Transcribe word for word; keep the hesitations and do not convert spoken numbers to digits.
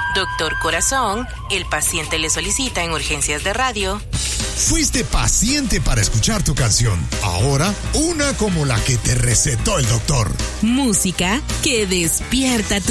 Doctor Corazón, el paciente le solicita en urgencias de radio. Fuiste paciente para escuchar tu canción. Ahora, una como la que te recetó el doctor. Música que despierta tu